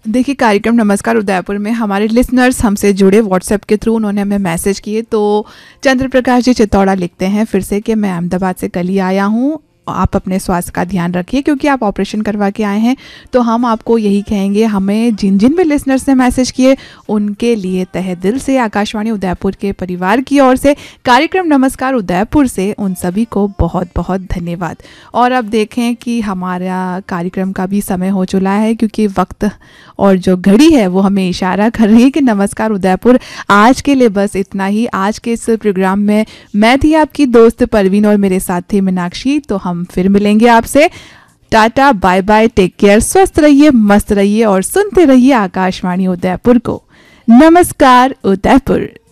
देखिए, कार्यक्रम नमस्कार उदयपुर में हमारे लिसनर्स हमसे जुड़े व्हाट्सएप के थ्रू, उन्होंने हमें मैसेज किए। तो चंद्र प्रकाश जी चित्तौड़ा लिखते हैं फिर से कि मैं अहमदाबाद से कल ही आया हूँ, आप अपने स्वास्थ्य का ध्यान रखिए क्योंकि आप ऑपरेशन करवा के आए हैं। तो हम आपको यही कहेंगे, हमें जिन जिन भी लिसनर्स ने मैसेज किए उनके लिए तहे दिल से आकाशवाणी उदयपुर के परिवार की ओर से, कार्यक्रम नमस्कार उदयपुर से उन सभी को बहुत बहुत धन्यवाद। और अब देखें कि हमारा कार्यक्रम का भी समय हो चुका है, क्योंकि वक्त और जो घड़ी है वो हमें इशारा कर रही है कि नमस्कार उदयपुर आज के लिए बस इतना ही। आज के इस प्रोग्राम में मैं थी आपकी दोस्त परवीन और मेरे साथ थी मीनाक्षी। तो हम फिर मिलेंगे आपसे। Tata, bye bye, take care, स्वस्थ रहिए, मस्त रहिए और सुनते रहिए आकाशवाणी उदयपुर को। नमस्कार उदयपुर।